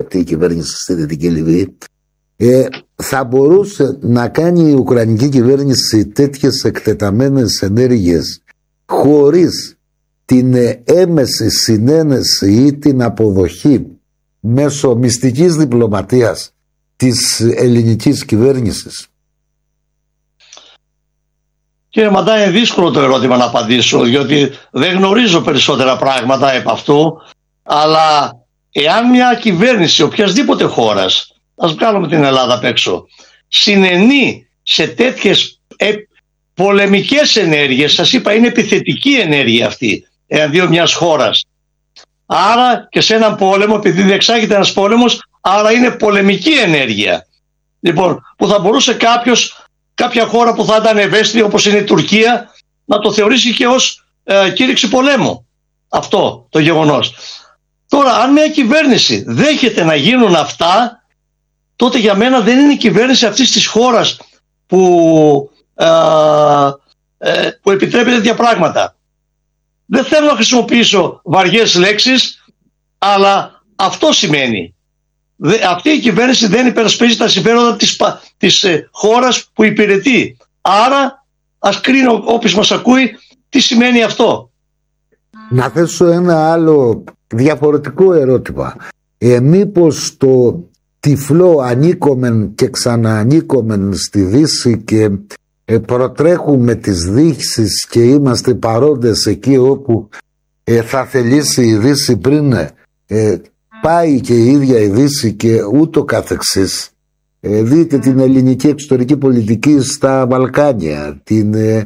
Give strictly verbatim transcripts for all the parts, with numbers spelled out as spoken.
αυτή η κυβέρνηση στη Δυτική Λιβύη, ε, θα μπορούσε να κάνει η Ουκρανική κυβέρνηση τέτοιες εκτεταμένες ενέργειες χωρίς την έμεση συνένεση ή την αποδοχή μέσω μυστικής διπλωματίας της ελληνικής κυβέρνησης? Κύριε Μαντά, είναι δύσκολο το ερώτημα να απαντήσω, διότι δεν γνωρίζω περισσότερα πράγματα επ' αυτού, αλλά εάν μια κυβέρνηση οποιασδήποτε χώρας, ας βγάλουμε την Ελλάδα απ' έξω, συνενεί σε τέτοιες ε, πολεμικές ενέργειες, σας είπα είναι επιθετική ενέργεια αυτή εναντίον μιας χώρας, άρα και σε έναν πόλεμο, επειδή διεξάγεται ένας πόλεμος, άρα είναι πολεμική ενέργεια, λοιπόν, που θα μπορούσε κάποιος, κάποια χώρα που θα ήταν ευαίσθητη όπως είναι η Τουρκία, να το θεωρήσει και ως ε, κήρυξη πολέμου, αυτό το γεγονός. Τώρα, αν μια κυβέρνηση δέχεται να γίνουν αυτά, τότε για μένα δεν είναι η κυβέρνηση αυτής της χώρας που, ε, ε, που επιτρέπει τέτοια πράγματα. Δεν θέλω να χρησιμοποιήσω βαριές λέξεις, αλλά αυτό σημαίνει. Αυτή η κυβέρνηση δεν υπερασπίζει τα συμφέροντα της, της ε, χώρας που υπηρετεί. Άρα ας κρίνει όποιος μας ακούει τι σημαίνει αυτό. Να θέσω ένα άλλο διαφορετικό ερώτημα. Ε, μήπως το τυφλό ανήκομεν και ξαναανήκομεν στη Δύση και ε, προτρέχουμε τις δύσεις και είμαστε παρόντες εκεί όπου ε, θα θελήσει η Δύση πριν ε, πάει και η ίδια η Δύση και ούτω καθεξής. Ε, δείτε την ελληνική εξωτερική πολιτική στα Βαλκάνια, την ε,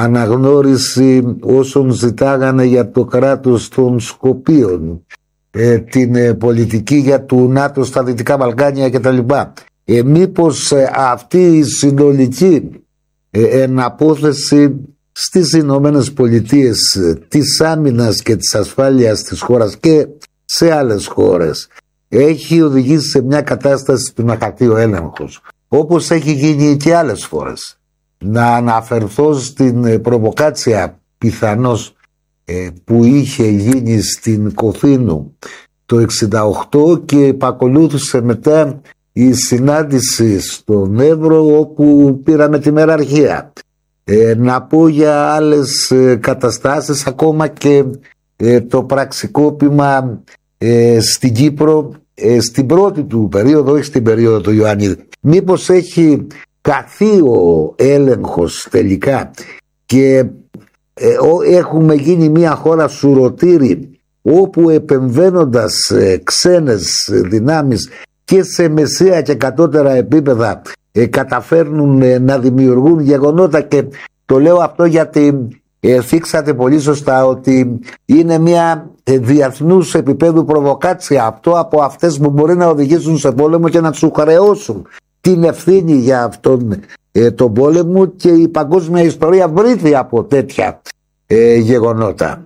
αναγνώριση όσων ζητάγανε για το κράτος των Σκοπίων, ε, την ε, πολιτική για του ΝΑΤΟ στα Δυτικά Βαλκάνια κτλ. Ε, μήπως ε, αυτή η συνολική ε, εναπόθεση στις Ηνωμένες Πολιτείες ε, της άμυνας και της ασφάλειας της χώρας και σε άλλες χώρες έχει οδηγήσει σε μια κατάσταση που να χαθεί ο έλεγχος, όπως έχει γίνει και άλλες φορές. Να αναφερθώ στην προβοκάτσια πιθανώς ε, που είχε γίνει στην Κωθήνου το εξήντα οκτώ και επακολούθησε μετά η συνάντηση στον Εύρο όπου πήραμε τη μεραρχία. Ε, να πω για άλλες ε, καταστάσεις, ακόμα και ε, το πραξικόπημα ε, στην Κύπρο ε, στην πρώτη του περίοδο, όχι στην περίοδο του Ιωαννίδη. Μήπως έχει καθεί ο έλεγχος τελικά και ε, ο, έχουμε γίνει μια χώρα σουρωτήρη όπου επεμβαίνοντας ε, ξένες δυνάμεις και σε μεσαία και κατώτερα επίπεδα ε, καταφέρνουν ε, να δημιουργούν γεγονότα. Και το λέω αυτό γιατί ε, θίξατε πολύ σωστά ότι είναι μια ε, διεθνούς επίπεδου προβοκάτσια αυτό από αυτές που μπορεί να οδηγήσουν σε πόλεμο και να τους χρεώσουν την ευθύνη για αυτόν ε, τον πόλεμο, και η παγκόσμια ιστορία βρήθη από τέτοια ε, γεγονότα.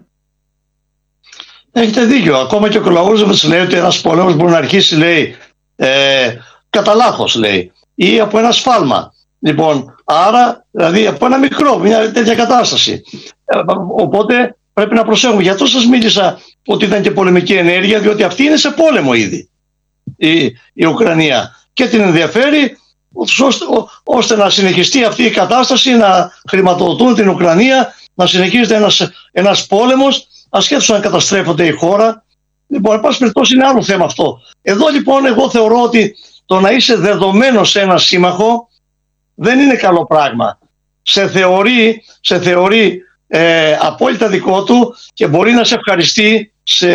Έχετε δίκιο. Ακόμα και ο Κολαγόρος λέει ότι ένας πόλεμος μπορεί να αρχίσει, λέει, ε, κατά λάθος, λέει, ή από ένα σφάλμα. Λοιπόν, άρα, δηλαδή από ένα μικρό, μια τέτοια κατάσταση. Ε, οπότε πρέπει να προσέχουμε. Γι' αυτό σας μίλησα ότι ήταν και πολεμική ενέργεια, διότι αυτή είναι σε πόλεμο ήδη η, η Ουκρανία. Και την ενδιαφέρει ώστε, ώστε να συνεχιστεί αυτή η κατάσταση, να χρηματοδοτούν την Ουκρανία, να συνεχίζεται ένας, ένας πόλεμος, ασχέτως αν καταστρέφονται η χώρα. Λοιπόν, εν πάση περιπτώσει είναι άλλο θέμα αυτό. Εδώ λοιπόν εγώ θεωρώ ότι το να είσαι δεδομένος σε ένα σύμμαχο δεν είναι καλό πράγμα. Σε θεωρεί, σε θεωρεί ε, απόλυτα δικό του και μπορεί να σε ευχαριστεί σε,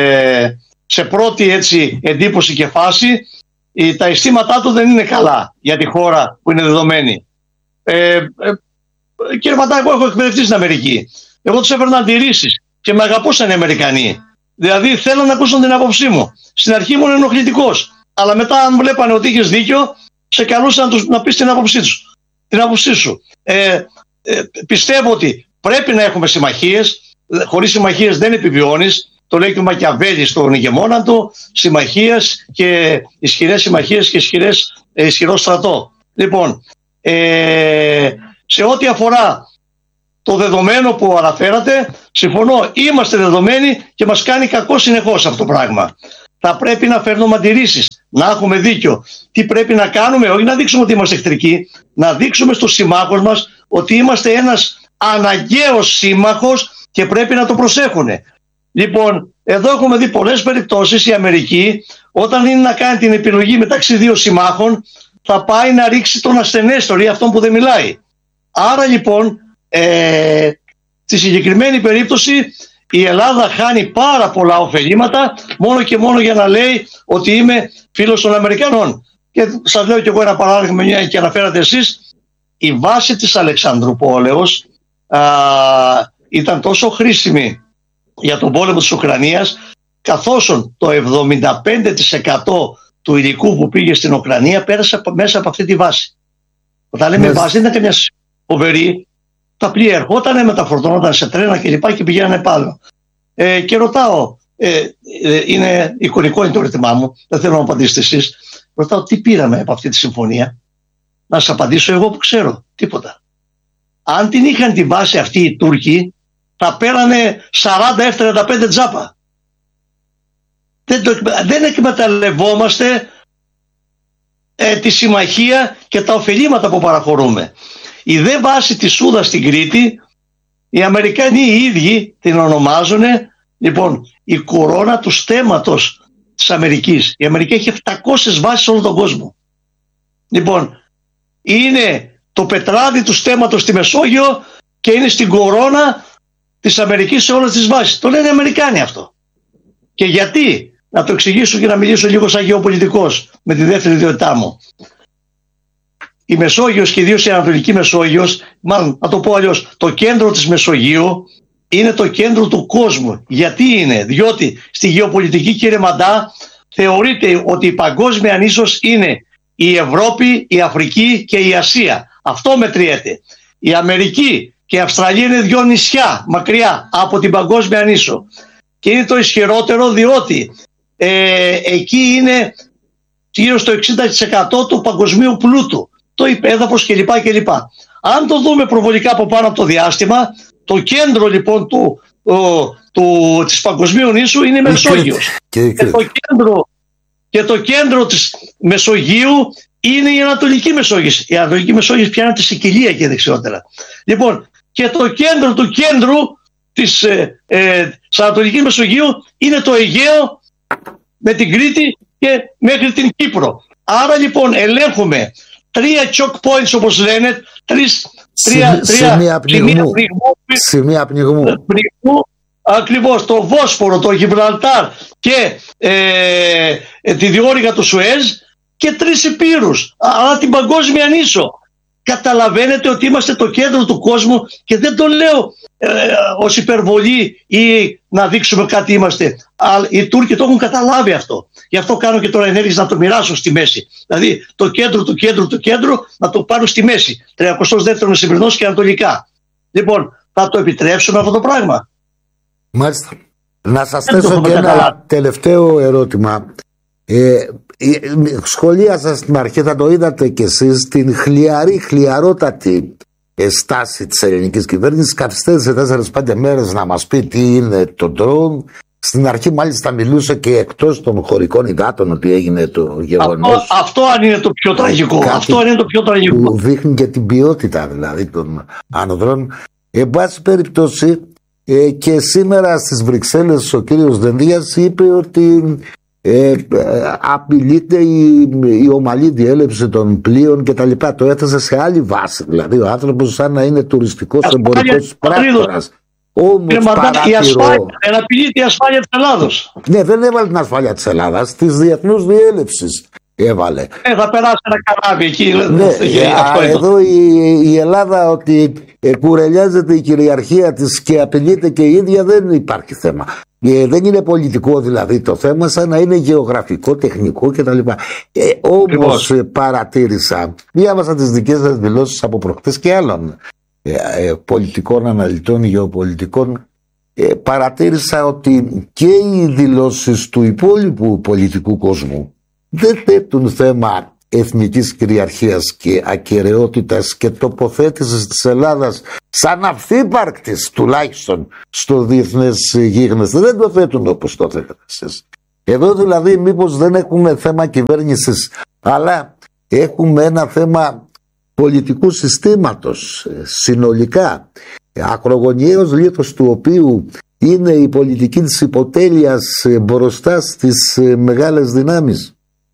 σε πρώτη έτσι εντύπωση και φάση. Ε, τα αισθήματά του δεν είναι καλά για τη χώρα που είναι δεδομένη. Ε, ε, κύριε Ματά, εγώ έχω εκπαιδευτεί στην Αμερική. Εγώ τους έφερνα αντιρρήσεις και με αγαπούσαν οι Αμερικανοί. Δηλαδή θέλουν να ακούσουν την άποψή μου. Στην αρχή ήμουν ενοχλητικός, αλλά μετά αν βλέπανε ότι είχες δίκιο, σε καλούσαν να, τους, να πεις την άποψή, τους, την άποψή σου. Ε, ε, πιστεύω ότι πρέπει να έχουμε συμμαχίες. Χωρίς συμμαχίες δεν επιβιώνεις. Το λέει και ο Μακιαβέλη στον ηγεμόνα του. Συμμαχίες και ισχυρές συμμαχίες και ισχυρές, ε, ισχυρό στρατό. Λοιπόν, ε, σε ό,τι αφορά το δεδομένο που αναφέρατε, συμφωνώ, είμαστε δεδομένοι και μας κάνει κακό συνεχώς αυτό το πράγμα. Θα πρέπει να φέρνουμε αντιρρήσεις. να έχουμε δίκιο. Τι πρέπει να κάνουμε? Όχι να δείξουμε ότι είμαστε εχθρικοί, να δείξουμε στους συμμάχους μας ότι είμαστε ένας αναγκαίος σύμμαχος και πρέπει να το προσέχουν. Λοιπόν, εδώ έχουμε δει πολλές περιπτώσεις. Η Αμερική, όταν είναι να κάνει την επιλογή μεταξύ δύο συμμάχων, θα πάει να ρίξει τον ασθενέστερο ή αυτόν που δεν μιλάει. Άρα λοιπόν, ε, στη συγκεκριμένη περίπτωση η Ελλάδα χάνει πάρα πολλά ωφελήματα μόνο και μόνο για να λέει ότι είμαι φίλος των Αμερικανών. Και σας λέω κι εγώ ένα παράδειγμα, μια και αναφέρατε εσείς. Η βάση της Αλεξανδρούπολεως α, ήταν τόσο χρήσιμη για τον πόλεμο της Ουκρανίας, καθώς το εβδομήντα πέντε τοις εκατό του υλικού που πήγε στην Ουκρανία πέρασε μέσα από αυτή τη βάση. Όταν λέμε yes. βάση, δεν ήταν καμιά φοβερή. Τα πλοία ερχόταν, μεταφορτώνονταν σε τρένα και λοιπά και πηγαίνανε πάνω. Ε, και ρωτάω, ε, ε, είναι εικονικό είναι το ερώτημά μου, δεν θέλω να απαντήσετε εσείς. Ρωτάω τι πήραμε από αυτή τη συμφωνία. Να σας απαντήσω εγώ που ξέρω, τίποτα. Αν την είχαν τη βάση αυτή οι Τούρκοι, θα πέρανε σαράντα εφ τριάντα πέντε τζάπα. Δεν, το, δεν εκμεταλλευόμαστε ε, τη συμμαχία και τα ωφελήματα που παραχωρούμε. Η δε βάση της Σούδα στην Κρήτη, οι Αμερικανοί οι ίδιοι την ονομάζουν, λοιπόν, η κορώνα του στέματος της Αμερικής. Η Αμερική έχει επτακόσιες βάσεις σε όλο τον κόσμο. Λοιπόν, είναι το πετράδι του στέματος στη Μεσόγειο και είναι στην κορώνα της Αμερικής σε όλες τις βάσεις. Το λένε οι Αμερικάνοι αυτό. Και γιατί? Να το εξηγήσω και να μιλήσω λίγο σαν γεωπολιτικός με τη δεύτερη ιδιότητά μου. Η Μεσόγειος και ιδίως η Ανατολική Μεσόγειος, μάλλον να το πω αλλιώς, το κέντρο της Μεσογείου είναι το κέντρο του κόσμου. Γιατί είναι? Διότι στη γεωπολιτική, κύριε Μαντά, θεωρείται ότι η παγκόσμια νήσος είναι η Ευρώπη, η Αφρική και η Ασία. Αυτό μετριέται. Η Αμερική και η Αυστραλία είναι δύο νησιά μακριά από την παγκόσμια νήσο. Και είναι το ισχυρότερο διότι ε, εκεί είναι γύρω στο εξήντα τοις εκατό του παγκοσμίου πλούτου. Το υπέδαφος κλπ. κλπ. Αν το δούμε προβολικά από πάνω από το διάστημα, το κέντρο λοιπόν του, ο, του, της παγκοσμίου νήσου είναι η Μεσόγειος. Και, και, το κέντρο, και το κέντρο της Μεσογείου είναι η Ανατολική Μεσόγειος. Η Ανατολική Μεσόγειος πιάνει τη Σικιλία και δεξιότερα. Λοιπόν, και το κέντρο του κέντρου της, ε, ε, της Ανατολικής Μεσογείου είναι το Αιγαίο με την Κρήτη και μέχρι την Κύπρο. Άρα λοιπόν ελέγχουμε τρία choke points όπως λένε, τρεις, τρία, τρία σημεία πνιγμού, σημεία πνιγμού. πνιγμού ακριβώς, το Βόσπορο, το Γιβραλτάρ και ε, ε, τη διόρυγα του Σουέζ και τρεις υπήρους, αλλά την παγκόσμια νήσο. Καταλαβαίνετε ότι είμαστε το κέντρο του κόσμου και δεν το λέω ε, ως υπερβολή ή να δείξουμε κάτι είμαστε. Αλλά οι Τούρκοι το έχουν καταλάβει αυτό. Γι' αυτό κάνω και τώρα ενέργειες να το μοιράσω στη μέση. Δηλαδή το κέντρο του κέντρου του κέντρου να το πάρω στη μέση. τριακοστό δεύτερο Μεσημβρινός και ανατολικά. Λοιπόν, θα το επιτρέψουμε αυτό το πράγμα? Μάλιστα. Να σας θέσω και ένα τελευταίο ερώτημα. Ε, σχολίασα στην αρχή, θα το είδατε κι εσείς, την χλιαρή, χλιαρότατη στάση της ελληνικής κυβέρνησης. Καθυστέρησε τέσσερις πέντε μέρες να μας πει τι είναι το drone. Στην αρχή μάλιστα μιλούσε και εκτός των χωρικών υδάτων ότι έγινε το γεγονός. Αυτό, αυτό αν είναι το πιο τραγικό. Κάτι αυτό αν είναι το πιο τραγικό. Που δείχνει και την ποιότητα δηλαδή των άνοδρων. Εν πάση περιπτώσει, ε, και σήμερα στις Βρυξέλλες ο κύριος Δενδίας είπε ότι Ε, απειλείται η, η ομαλή διέλευση των πλοίων και τα λοιπά. Το έθεσε σε άλλη βάση, δηλαδή ο άνθρωπος σαν να είναι τουριστικός εμπορικός πράκτορας. Όμως παρατηρώ, απειλείται η ασφάλεια της Ελλάδος. Ναι, δεν έβαλε την ασφάλεια της Ελλάδας, της διεθνούς διέλευσης έβαλε. Ε, θα περάσει ένα καράβι εκεί. Ναι, ε, αυτό εδώ η, η Ελλάδα ότι ε, κουρελιάζεται η κυριαρχία της και απειλείται και η ίδια, δεν υπάρχει θέμα. Ε, δεν είναι πολιτικό δηλαδή το θέμα, σαν να είναι γεωγραφικό, τεχνικό κτλ. Ε, όμως ε, παρατήρησα, διάβασα τις δικές σας δηλώσεις από προχτές και άλλων ε, ε, πολιτικών αναλυτών, γεωπολιτικών, ε, παρατήρησα ότι και οι δηλώσεις του υπόλοιπου πολιτικού κόσμου δεν θέτουν θέμα εθνικής κυριαρχίας και ακεραιότητας και τοποθέτησης της Ελλάδας σαν αυθύπαρκτης τουλάχιστον στο διεθνές γίγνεσθε. Δεν το θέτουν όπως το θέλετε εσείς. Εδώ δηλαδή μήπως δεν έχουμε θέμα κυβέρνησης, αλλά έχουμε ένα θέμα πολιτικού συστήματος συνολικά, ακρογωνιαίος λίθος του οποίου είναι η πολιτική της υποτέλειας μπροστά στις μεγάλες δυνάμεις.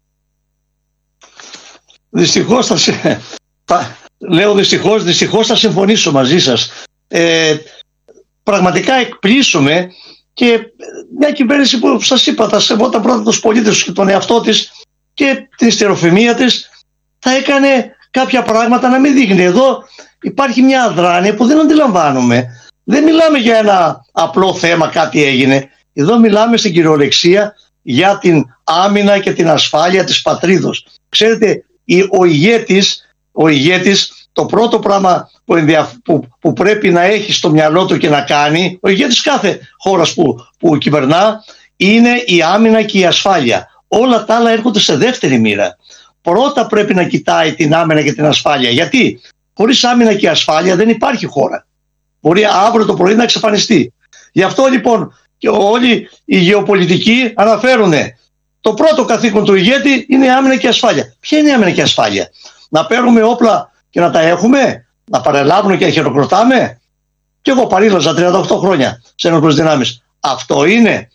Δυστυχώς θα, σε, θα λέω δυστυχώς, δυστυχώς θα συμφωνήσω μαζί σας. Ε, πραγματικά εκπλήσουμε, και μια κυβέρνηση που σας είπα θα σεβόταν πρώτα τους πολίτες και τον εαυτό της και την ιστεροφημία της, θα έκανε κάποια πράγματα να μην δείχνει. Εδώ υπάρχει μια αδράνεια που δεν αντιλαμβάνουμε. Δεν μιλάμε για ένα απλό θέμα, κάτι έγινε. Εδώ μιλάμε στην κυριολεξία για την άμυνα και την ασφάλεια της πατρίδος. Ξέρετε, ο ηγέτης, ο ηγέτης το πρώτο πράγμα που, που, που πρέπει να έχει στο μυαλό του και να κάνει, ο ηγέτης κάθε χώρας που, που κυβερνά, είναι η άμυνα και η ασφάλεια. Όλα τα άλλα έρχονται σε δεύτερη μοίρα. Πρώτα πρέπει να κοιτάει την άμυνα και την ασφάλεια. Γιατί χωρίς άμυνα και ασφάλεια δεν υπάρχει χώρα. Μπορεί αύριο το πρωί να εξαφανιστεί. Γι' αυτό λοιπόν και όλοι οι γεωπολιτικοί αναφέρουν το πρώτο καθήκον του ηγέτη είναι η άμυνα και η ασφάλεια. Ποια είναι η άμυνα και η ασφάλεια? Να παίρνουμε όπλα και να τα έχουμε, να παρελάβουμε και να χειροκροτάμε? Και εγώ παρήλαζα τριάντα οκτώ χρόνια σε ένοπλες δυνάμεις. Αυτό είναι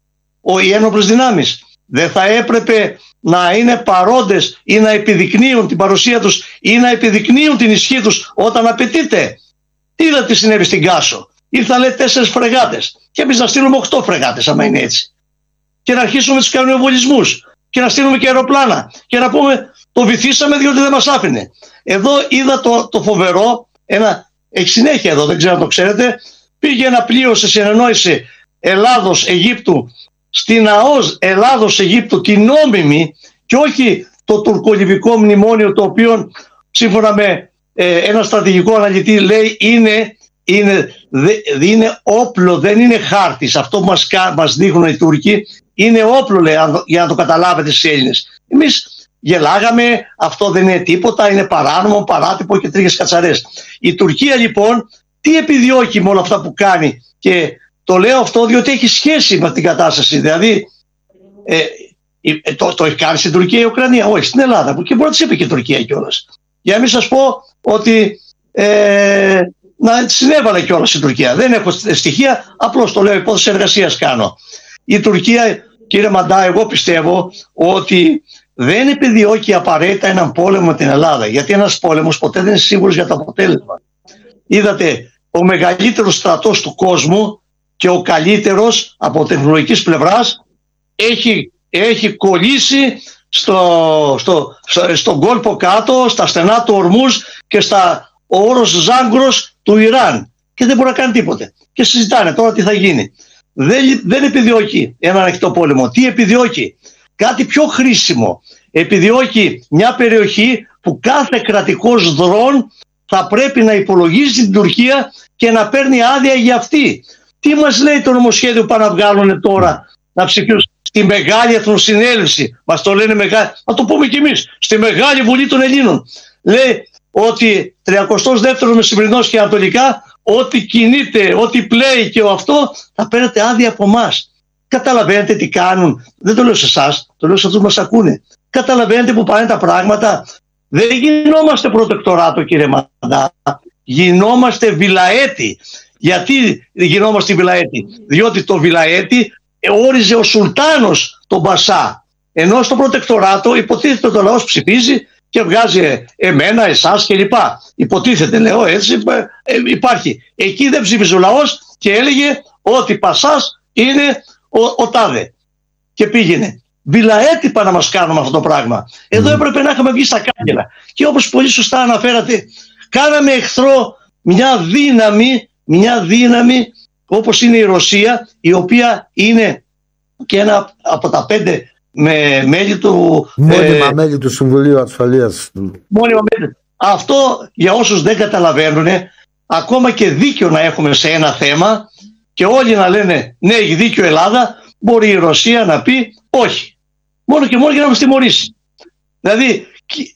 οι ένοπλες δυνάμεις? Δεν θα έπρεπε να είναι παρόντες ή να επιδεικνύουν την παρουσία τους ή να επιδεικνύουν την ισχύ τους όταν απαιτείται? Τι είδα τι συνέβη στην Κάσο? Ήρθαν λέει τέσσερις φρεγάτες και εμείς να στείλουμε οκτώ φρεγάτες άμα είναι έτσι. Και να αρχίσουμε τους κανονιοβολισμούς και να στείλουμε και αεροπλάνα και να πούμε το βυθίσαμε διότι δεν μας άφηνε. Εδώ είδα το, το φοβερό, ένα, έχει συνέχεια εδώ, δεν ξέρω αν το ξέρετε, πήγε ένα πλοίο σε συνεννόηση Ελλάδος-Αιγύπτου στην ΑΟΣ Ελλάδος-Αιγύπτου, την νόμιμη, και όχι το τουρκολιβικό μνημόνιο, το οποίο σύμφωνα με ε, ένα στρατηγικό αναλυτή λέει είναι, είναι, δε, είναι όπλο, δεν είναι χάρτης. Αυτό που μας, μας δείχνουν οι Τούρκοι είναι όπλο, λέει, για να το καταλάβετε στις Έλληνες. Εμείς γελάγαμε, αυτό δεν είναι τίποτα, είναι παράνομο, παράτυπο και τρίχες κατσαρές. Η Τουρκία λοιπόν τι επιδιώκει με όλα αυτά που κάνει? Και το λέω αυτό διότι έχει σχέση με την κατάσταση. Δηλαδή ε, ε, το, το έχει κάνει στην Τουρκία η Ουκρανία? Όχι, στην Ελλάδα, που και μπορεί να της είπε και η Τουρκία κιόλας. Για να μην σας πω ότι ε, να συνέβαλε κιόλας η Τουρκία. Δεν έχω στοιχεία, απλώς το λέω, υπόθεση εργασίας κάνω. Η Τουρκία, κύριε Μαντά, εγώ πιστεύω ότι δεν επιδιώκει απαραίτητα έναν πόλεμο με την Ελλάδα, γιατί ένας πόλεμος ποτέ δεν είναι σίγουρος για το αποτέλεσμα. Είδατε, ο μεγαλύτερος στρατός του κόσμου και ο καλύτερος από τεχνολογικής πλευράς έχει, έχει κολλήσει στο, στο, στο, στον κόλπο κάτω, στα στενά του Ορμούζ και στα όρος Ζάγκρος του Ιράν, και δεν μπορεί να κάνει τίποτε. Και συζητάνε τώρα τι θα γίνει. Δεν, δεν επιδιώκει έναν ανοιχτό πόλεμο. Τι επιδιώκει? Κάτι πιο χρήσιμο. Επιδιώκει μια περιοχή που κάθε κρατικός δρόν θα πρέπει να υπολογίζει την Τουρκία και να παίρνει άδεια για αυτή. Τι μας λέει το νομοσχέδιο που πάνε να βγάλουν τώρα να ψηφίσουν στη Μεγάλη Εθνοσυνέλευση? Μας το λένε μεγάλη, να το πούμε κι εμείς, στη Μεγάλη Βουλή των Ελλήνων. Λέει ότι τριακοστός δεύτερος μεσημβρινός και ανατολικά, ό,τι κινείται, ό,τι πλέει και ο αυτό, θα παίρνετε άδεια από εμάς. Καταλαβαίνετε τι κάνουν? Δεν το λέω σε εσάς, το λέω σε αυτούς που μας ακούνε. Καταλαβαίνετε που πάνε τα πράγματα? Δεν γινόμαστε προτεκτοράτο, κύριε Μαντά, γινόμαστε βιλαέτη. Γιατί γινόμαστε βιλαέτη? Διότι το βιλαέτη όριζε ο Σουλτάνος τον Πασά, ενώ στο προτεκτοράτο υποτίθεται το λαός ψηφίζει και βγάζει εμένα, εσάς κλπ. Υποτίθεται, λέω έτσι, ε, υπάρχει. Εκεί δεν ψήφιζε ο λαός και έλεγε ότι Πασάς είναι ο, ο τάδε. Και πήγαινε. Βιλαέτη πάνε να μας κάνουμε αυτό το πράγμα. Εδώ έπρεπε να είχαμε βγει στα κάγκελα. Και όπως πολύ σωστά αναφέρατε, κάναμε εχθρό μια δύναμη, μια δύναμη όπως είναι η Ρωσία, η οποία είναι και ένα από τα πέντε με μέλη του... Μόνιμα ε, μέλη του Συμβουλίου Ασφαλείας. Μόνιμα μέλη. Αυτό για όσους δεν καταλαβαίνουν, ακόμα και δίκιο να έχουμε σε ένα θέμα και όλοι να λένε ναι, έχει δίκιο η Ελλάδα, μπορεί η Ρωσία να πει όχι. Μόνο και μόνο για να μας τιμωρήσει. Δηλαδή,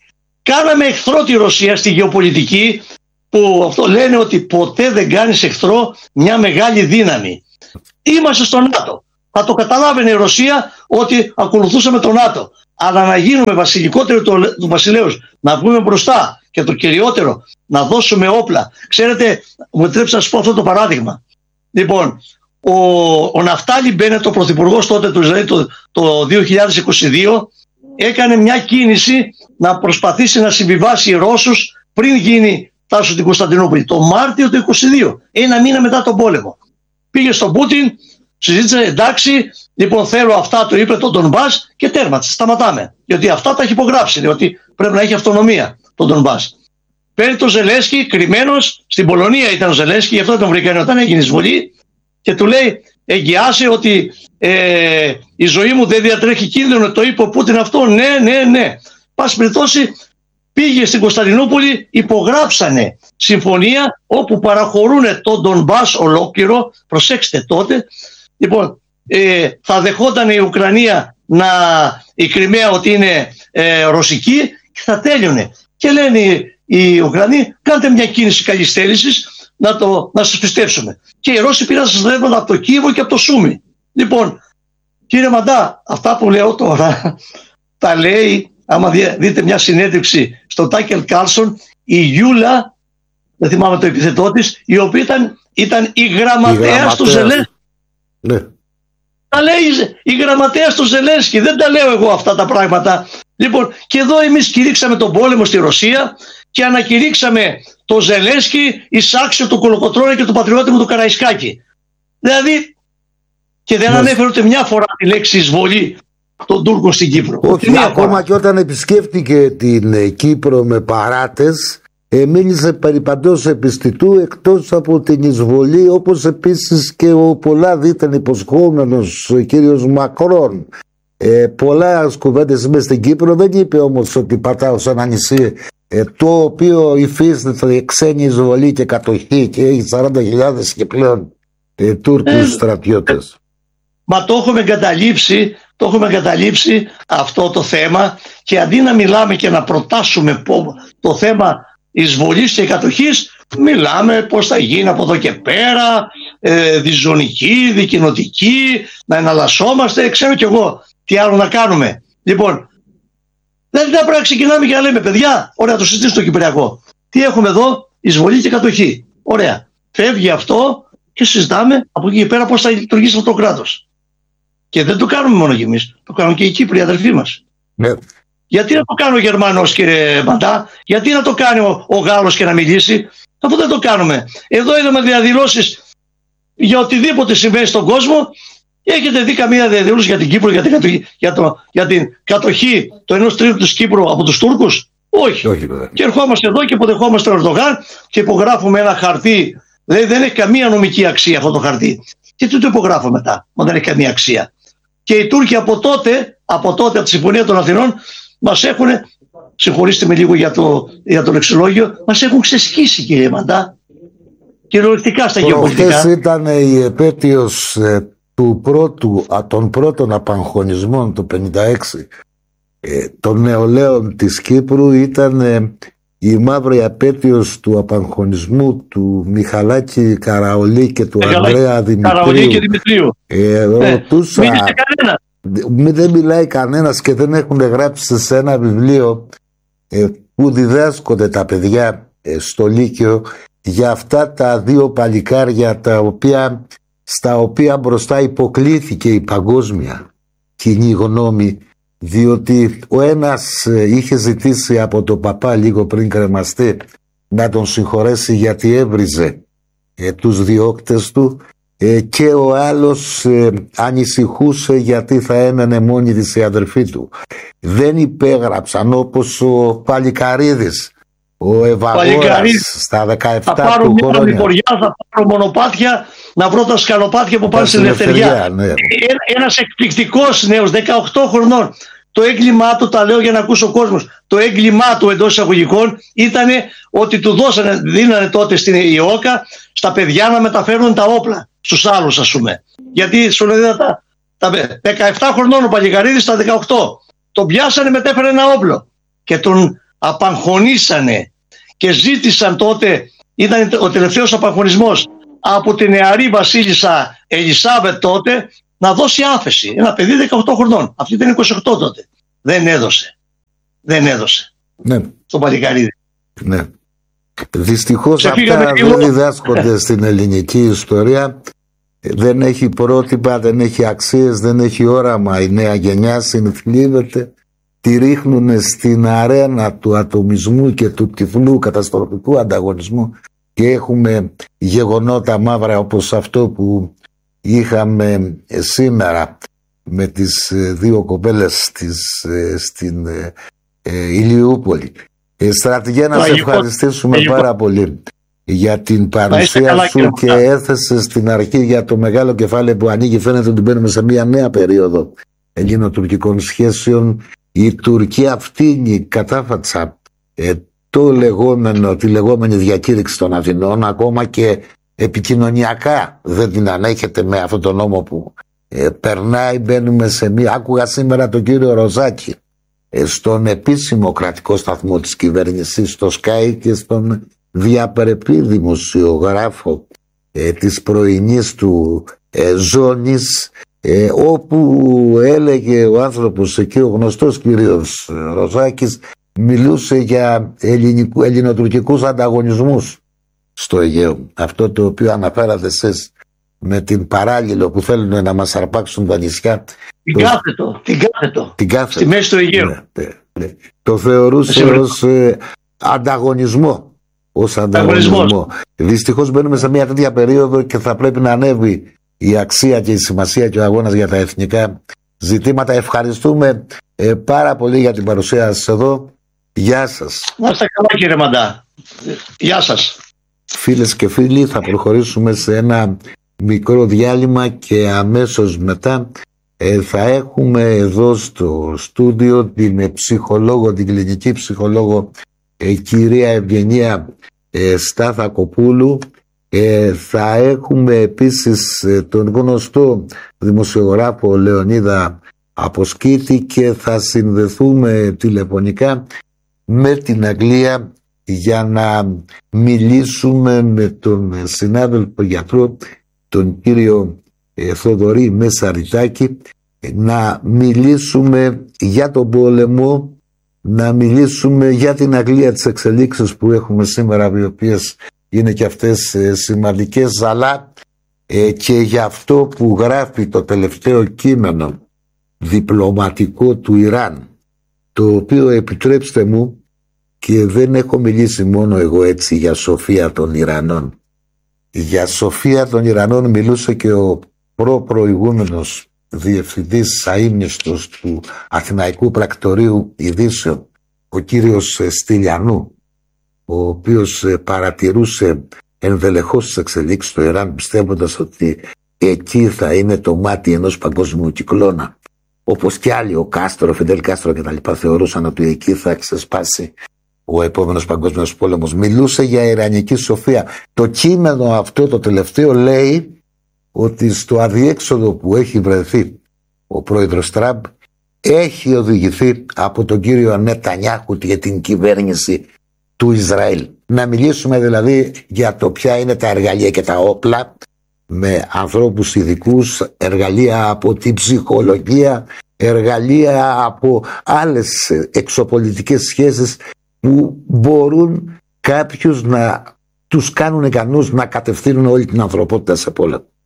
κάναμε εχθρό τη Ρωσία στη γεωπολιτική, που αυτό λένε ότι ποτέ δεν κάνεις εχθρό μια μεγάλη δύναμη. Είμαστε στο ΝΑΤΟ. θα το καταλάβαινε η Ρωσία ότι ακολουθούσαμε τον ΝΑΤΟ. Αλλά να γίνουμε βασιλικότεροι του, του βασιλέους, να βγούμε μπροστά και το κυριότερο, να δώσουμε όπλα. Ξέρετε, μου επιτρέψτε να σας πω αυτό το παράδειγμα. Λοιπόν, ο, ο Ναφτάλη Μπένετ, ο πρωθυπουργός τότε του Ισραήλ το, το δύο χιλιάδες είκοσι δύο, έκανε μια κίνηση να προσπαθήσει να συμβιβάσει οι Ρώσους πριν γίνει φτάσουν στην Κωνσταντινούπολη. Το Μάρτιο του είκοσι δύο, ένα μήνα μετά τον πόλεμο. Πήγε στον Πούτιν, συζήτησε, εντάξει, λοιπόν θέλω αυτά, το είπε το Ντονμπάς και τέρματσε, σταματάμε. Γιατί αυτά τα έχει υπογράψει, ότι πρέπει να έχει αυτονομία το Ντονμπάς. Παίρνει τον Ζελένσκι, κρυμμένος, στην Πολωνία ήταν ο Ζελένσκι, γι' αυτό τον βρήκανε όταν έγινε εισβολή, και του λέει, εγγυάσαι ότι ε, η ζωή μου δεν διατρέχει κίνδυνο, το είπε ο Πούτιν αυτό, ναι, ναι, ναι. Πάση περιπτώσει, πήγε στην Κωνσταντινούπολη, υπογράψανε συμφωνία όπου παραχωρούν τον Ντονμπάς ολόκληρο, προσέξτε τότε, λοιπόν, ε, θα δεχόταν η Ουκρανία να, η Κριμαία ότι είναι ε, ρωσική και θα τέλειωνε. Και λένε οι, οι Ουκρανοί, κάντε μια κίνηση καλής θέλησης να, το, να σας πιστέψουμε. Και οι Ρώσοι πήραν σας ρεύματα από το Κίεβο και από το Σούμι. Λοιπόν, κύριε Μαντά, αυτά που λέω τώρα τα λέει, άμα δείτε μια συνέντευξη στο Τάκερ Κάρλσον, η Γιούλα, δεν θυμάμαι το επιθετό της, η οποία ήταν, ήταν η γραμματέας του Ζελένσκι. Ναι. Τα λέει η γραμματέας του Ζελένσκι, δεν τα λέω εγώ αυτά τα πράγματα. Λοιπόν, και εδώ εμείς κηρύξαμε τον πόλεμο στη Ρωσία και ανακηρύξαμε το Ζελένσκι εισάξιο του Κολοκοτρώνη και του πατριώτη μου του Καραϊσκάκη. Δηλαδή, και δεν ναι. ανέφερε ούτε μια φορά τη λέξη εισβολή των Τούρκων στην Κύπρο. Όχι, ακόμα φορά. Και όταν επισκέφτηκε την Κύπρο με παράτες, ε, μίλησε περί παντός επιστητού εκτός από την εισβολή, όπως επίσης και ο πολλά δίθεν υποσχόμενος ο κύριος Μακρόν. Ε, πολλά κουβέντες μες στην Κύπρο, δεν είπε όμως ότι πατάω σε ένα νησί ε, το οποίο υφίσταται ξένη εισβολή και κατοχή και έχει σαράντα χιλιάδες και πλέον ε, Τούρκους ε, στρατιώτες. Μα το έχουμε εγκαταλείψει, το έχουμε εγκαταλείψει αυτό το θέμα, και αντί να μιλάμε και να προτάσουμε το θέμα εισβολής και κατοχής, μιλάμε πώς θα γίνει από εδώ και πέρα, ε, διζωνική, δικοινοτική, να εναλλασσόμαστε, ξέρω κι εγώ τι άλλο να κάνουμε. Λοιπόν, δεν θα πρέπει να ξεκινάμε και να λέμε, παιδιά, ωραία, το συζητήσουμε στο Κυπριακό. Τι έχουμε εδώ, εισβολή και κατοχή. Ωραία, φεύγει αυτό και συζητάμε από εκεί και πέρα πώς θα λειτουργήσει αυτό το κράτος. Και δεν το κάνουμε μόνο κι εμείς, το κάνουν και οι Κύπροι αδερφοί μας. Ναι. Γιατί να το κάνει ο Γερμανός, κύριε Μαντά, γιατί να το κάνει ο, ο Γάλλος και να μιλήσει, αφού δεν το κάνουμε. Εδώ είδαμε διαδηλώσεις για οτιδήποτε συμβαίνει στον κόσμο. Έχετε δει καμία διαδηλώση για την Κύπρο, για την κατοχή, για το, για την κατοχή το ενός τρίτου της Κύπρου από τους Τούρκους? Όχι. Όχι. Και ερχόμαστε εδώ και υποδεχόμαστε τον Ερντογάν και υπογράφουμε ένα χαρτί. Δηλαδή δεν έχει καμία νομική αξία αυτό το χαρτί. Και τι το υπογράφω μετά, όταν δεν έχει καμία αξία. Και οι Τούρκοι από τότε, από τότε, από τη Συμφωνία των Αθηνών, μας έχουν, συγχωρήστε με λίγο για το, για το λεξιλόγιο, μας έχουν ξεσχίσει, κύριε Μαντά, κυριολεκτικά στα γεωπολιτικά. Χθες ήταν η επέτειος ε, του πρώτου, α, των πρώτων απαγχωνισμών το πενήντα έξι ε, των νεολαίων της Κύπρου. Ήταν ε, η μαύρη επέτειος του απαγχωνισμού του Μιχαλάκη Καραολί και του Ανδρέα Δημητρίου. Καραολί και Δημητρίου. Ε, ρωτούσα, ε, Μη δεν μιλάει κανένας και δεν έχουν γράψει σε ένα βιβλίο ε, που διδάσκονται τα παιδιά ε, στο Λύκειο για αυτά τα δύο παλικάρια τα οποία, στα οποία μπροστά υποκλήθηκε η παγκόσμια κοινή γνώμη, διότι ο ένας ε, είχε ζητήσει από τον παπά λίγο πριν κρεμαστεί να τον συγχωρέσει γιατί έβριζε ε, τους διώκτες του, Ε, και ο άλλος ε, ανησυχούσε γιατί θα έμενε μόνη της η αδερφή του. Δεν υπέγραψαν, όπως ο Παλικαρίδης, ο Ευαγόρας στα δεκαεπτά του χρόνια. Θα πάρω μια λιποριά, θα πάρω μονοπάτια, να βρω τα σκαλοπάτια που πάνε στην ελευθεριά. Ναι. Ένας εκπληκτικός νέος, δεκαοκτώ χρονών. Το έγκλημά του, τα λέω για να ακούσει ο κόσμος, το έγκλημά του εντός εισαγωγικών ήταν ότι του δώσανε, δίνανε τότε στην ΙΟΚΑ στα παιδιά να μεταφέρουν τα όπλα στους άλλους, ας πούμε. Γιατί σου λέει τα, τα δεκαεπτά χρονών ο Παλικαρίδης, στα δεκαοκτώ τον πιάσανε, μετέφερε ένα όπλο και τον απαγχωνίσανε και ζήτησαν τότε, ήταν ο τελευταίος απαγχωνισμός από την νεαρή βασίλισσα Ελισάβετ τότε, να δώσει άμφεση. Ένα παιδί δεκαοκτώ χρονών. Αυτή ήταν είκοσι οκτώ τότε. Δεν έδωσε. Δεν έδωσε. Ναι. Στον Παλικαρίδη. Ναι. Δυστυχώς αυτά δεν διδάσκονται στην ελληνική ιστορία. Δεν έχει πρότυπα, δεν έχει αξίες, δεν έχει όραμα. Η νέα γενιά συνθλίβεται. Τη ρίχνουν στην αρένα του ατομισμού και του τυφλού καταστροφικού ανταγωνισμού και έχουμε γεγονότα μαύρα όπως αυτό που είχαμε σήμερα με τις δύο κοπέλες της, στην ε, Ηλιούπολη. Ε, στρατηγέ, να σε ευχαριστήσουμε Αγικό. πάρα πολύ για την παρουσία σου και έθεσε στην αρχή για το μεγάλο κεφάλαιο που ανοίγει. Φαίνεται ότι μπαίνουμε σε μια νέα περίοδο ελληνοτουρκικών σχέσεων. Η Τουρκία φτύνει κατάφατσα ε, το λεγόμενο, τη λεγόμενη διακήρυξη των Αθηνών, ακόμα και επικοινωνιακά δεν την ανέχεται με αυτόν τον νόμο που ε, περνάει. Μπαίνουμε σε μία. Άκουγα σήμερα τον κύριο Ροζάκη ε, στον επίσημο κρατικό σταθμό της κυβέρνησης, στο Sky, και στον διαπρεπή δημοσιογράφο ε, της πρωινής του ε, ζώνης, ε, όπου έλεγε ο άνθρωπος εκεί, ο γνωστός κύριος Ροζάκης, μιλούσε για ελληνικού, ελληνοτουρκικούς ανταγωνισμούς στο Αιγαίο. Αυτό το οποίο αναφέρατε εσείς με την παράλληλο που θέλουν να μας αρπάξουν τα νησιά. Την το... κάθετο, την κάθετο, την κάθετο. Στη μέση του Αιγαίου. Ναι, ναι, ναι. Το θεωρούσε ως ε, ανταγωνισμό. Ως ανταγωνισμό. Δυστυχώς μπαίνουμε σε μια τέτοια περίοδο και θα πρέπει να ανέβει η αξία και η σημασία και ο αγώνας για τα εθνικά ζητήματα. Ευχαριστούμε ε, πάρα πολύ για την παρουσία σας εδώ. Γεια σας. Να είστε καλά, κύριε Μαντά. Γεια σας. Φίλες και φίλοι, θα προχωρήσουμε σε ένα μικρό διάλειμμα και αμέσως μετά ε, θα έχουμε εδώ στο στούντιο την ψυχολόγο, την κλινική ψυχολόγο ε, κυρία Ευγενία ε, Στάθακοπούλου. Ε, θα έχουμε επίσης ε, τον γνωστό δημοσιογράφο Λεωνίδα Αποσκήτη και θα συνδεθούμε τηλεφωνικά με την Αγγλία για να μιλήσουμε με τον συνάδελφο γιατρό, τον κύριο ε, Θοδωρή Μεσαριτάκη, να μιλήσουμε για τον πόλεμο, να μιλήσουμε για την Αγγλία, τις εξελίξεις που έχουμε σήμερα, οι οποίες είναι και αυτές ε, σημαντικές, αλλά ε, και για αυτό που γράφει το τελευταίο κείμενο διπλωματικό του Ιράν, το οποίο, επιτρέψτε μου, και δεν έχω μιλήσει μόνο εγώ έτσι για σοφία των Ιρανών. Για σοφία των Ιρανών μιλούσε και ο προ-προηγούμενος διευθυντής αείμνηστος του Αθηναϊκού Πρακτορείου Ειδήσεων, ο κύριος Στυλιανού, ο οποίος παρατηρούσε ενδελεχώς τις εξελίξεις στο Ιράν, πιστεύοντας ότι εκεί θα είναι το μάτι ενός παγκόσμιου κυκλώνα. Όπως και άλλοι, ο Κάστρο, ο Φιντέλ Κάστρο και τα λοιπά, θεωρούσαν ότι εκεί θα ξεσπάσει ο επόμενος παγκόσμιος πόλεμος. Μιλούσε για ιρανική σοφία. Το κείμενο αυτό το τελευταίο λέει ότι στο αδιέξοδο που έχει βρεθεί ο πρόεδρος Τραμπ έχει οδηγηθεί από τον κύριο Νετανιάχου και την κυβέρνηση του Ισραήλ. Να μιλήσουμε δηλαδή για το ποια είναι τα εργαλεία και τα όπλα, με ανθρώπους ειδικούς, εργαλεία από την ψυχολογία, εργαλεία από άλλες εξωπολιτικές σχέσεις που μπορούν κάποιους να τους κάνουν ικανούς να κατευθύνουν όλη την ανθρωπότητα σε πόλεμο.